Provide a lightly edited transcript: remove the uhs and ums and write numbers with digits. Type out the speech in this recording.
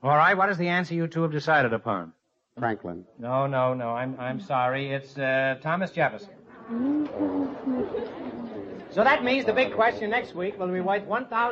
All right, what is the answer you two have decided upon? Franklin. No. I'm sorry. It's Thomas Jefferson. So that means the big question next week will be worth 1,000.